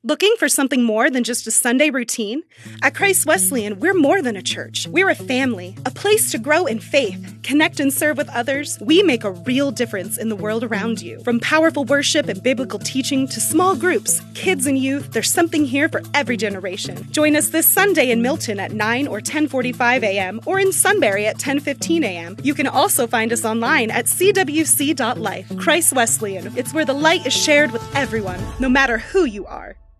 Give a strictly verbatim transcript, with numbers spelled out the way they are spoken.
Looking for something more than just a Sunday routine? At Christ Wesleyan, we're more than a church. We're a family, a place to grow in faith, connect and serve with others. We make a real difference in the world around you. From powerful worship and biblical teaching to small groups, kids and youth, there's something here for every generation. Join us this Sunday in Milton at nine or ten forty-five a.m. or in Sunbury at ten fifteen a.m. You can also find us online at c w c dot life. Christ Wesleyan, it's where the light is shared with everyone, no matter who you are.